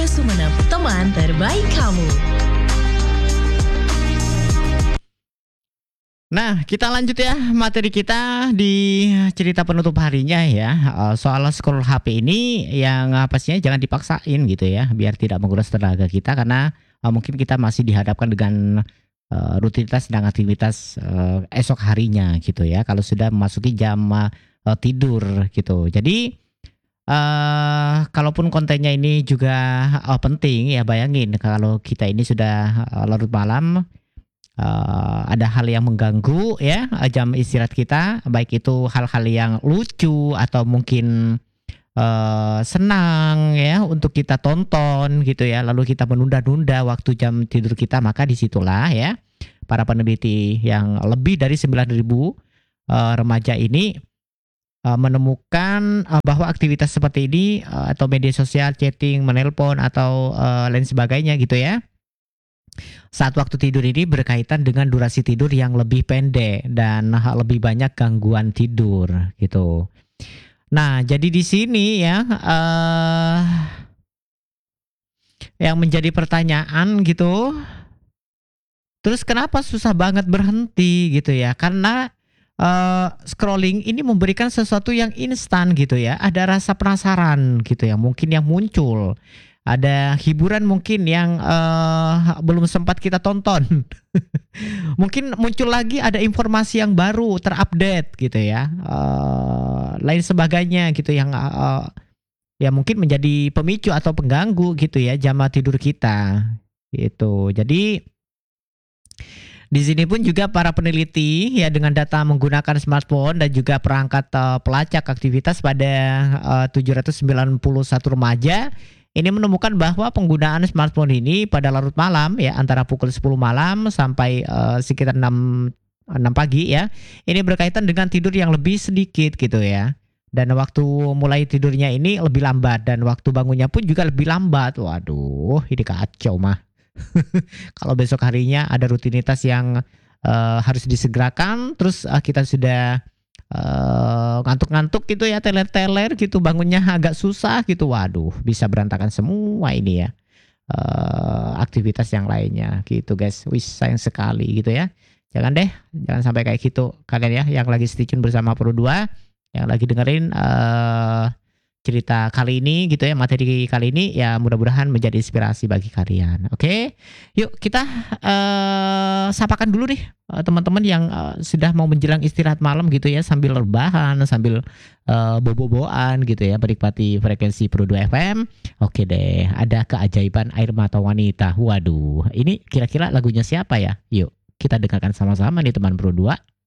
Sumeneb, teman terbaik kamu. Nah, kita lanjut ya materi kita di cerita penutup harinya ya. Soal scroll HP ini yang pastinya jangan dipaksain gitu ya, biar tidak menguras tenaga kita karena mungkin kita masih dihadapkan dengan rutinitas dan aktivitas esok harinya gitu ya. Kalau sudah memasuki jam tidur gitu. Jadi kalaupun kontennya ini juga penting ya, bayangin kalau kita ini sudah larut malam. Ada hal yang mengganggu ya jam istirahat kita, baik itu hal-hal yang lucu atau mungkin senang ya untuk kita tonton gitu ya, lalu kita menunda-nunda waktu jam tidur kita, maka disitulah ya para peneliti yang lebih dari 9.000 remaja ini menemukan bahwa aktivitas seperti ini atau media sosial, chatting, menelpon atau lain sebagainya gitu ya, saat waktu tidur ini berkaitan dengan durasi tidur yang lebih pendek dan lebih banyak gangguan tidur gitu. Nah, jadi di sini ya yang menjadi pertanyaan gitu, terus kenapa susah banget berhenti gitu ya? Karena scrolling ini memberikan sesuatu yang instan gitu ya. Ada rasa penasaran gitu ya, mungkin yang muncul. Ada hiburan mungkin yang belum sempat kita tonton. Mungkin muncul lagi ada informasi yang baru terupdate gitu ya. Lain sebagainya gitu yang ya mungkin menjadi pemicu atau pengganggu gitu ya jam tidur kita. Gitu. Jadi di sini pun juga para peneliti ya dengan data menggunakan smartphone dan juga perangkat pelacak aktivitas pada 791 remaja ini menemukan bahwa penggunaan smartphone ini pada larut malam ya antara pukul 10 malam sampai sekitar 6 pagi ya. Ini berkaitan dengan tidur yang lebih sedikit gitu ya. Dan waktu mulai tidurnya ini lebih lambat dan waktu bangunnya pun juga lebih lambat. Waduh, ini kacau mah. Kalau besok harinya ada rutinitas yang harus disegerakan, terus kita sudah ngantuk-ngantuk gitu ya, teler-teler gitu, bangunnya agak susah gitu, waduh bisa berantakan semua ini ya aktivitas yang lainnya gitu guys. Wih, sayang sekali gitu ya. Jangan sampai kayak gitu kalian ya yang lagi stay tune bersama Pro 2, yang lagi dengerin cerita kali ini gitu ya, materi kali ini ya, mudah-mudahan menjadi inspirasi bagi kalian. Oke, yuk kita sapakan dulu nih teman-teman yang sudah mau menjelang istirahat malam gitu ya, sambil rebahan, sambil bobo-boboan gitu ya, menikmati frekuensi Pro 2 FM. Oke deh, ada keajaiban air mata wanita. Waduh, ini kira-kira lagunya siapa ya? Yuk kita dengarkan sama-sama nih teman Pro 2.